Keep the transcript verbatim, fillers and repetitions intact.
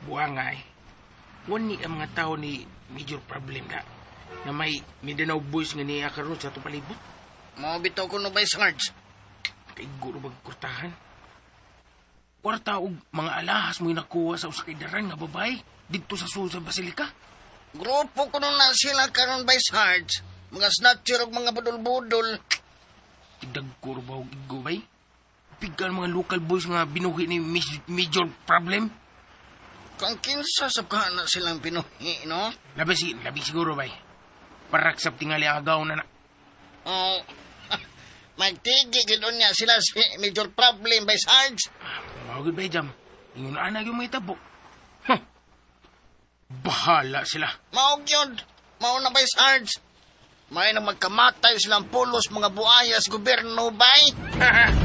Buangay. Wani ang mga tao ni major problem ka. Na may Mindanao boys nga niya karon sa itong palibot. Mga bitaw ko no ba, Sarge? Kay guro magkurtahan. Kwarta og mga alahas mo nakuha sa usakay daran nga babay dito sa Susan Basilica. Grupo ko na sila karon by Sarge. Mga snatcher og mga budol-budol. Idagkuro ba og igubay? Pigan mga local boys nga binuhi ni major problem. Kang kinsa sa kana silang pinuhi, no? Labi, si, labi siguro bay. Paraksap tingali ang agaw na na. Oh, magtigi gano'n niya sila si major problem by Sarge. Mawagod bay jam. Ingon na yung may tabo. Huh. Bahala sila. Maog yun. Mao na by Sarge. May na magkamatay silang pulos mga buaya sa gobyerno bay.